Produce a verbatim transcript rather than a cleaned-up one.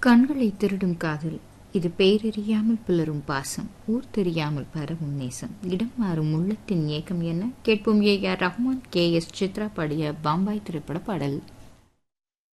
கண்களை திருடும் காதல், இது பேரறியாமல் புலரும் பாசம், ஊர் தெரியாமல் பரவும் நேசம், இடம் மாறும் உள்ளத்தின் ஏக்கம் என்ன? கேட்போம். A R Rahman, K S Chitra பாடிய பாம்பாய் திரைப்பட பாடல்.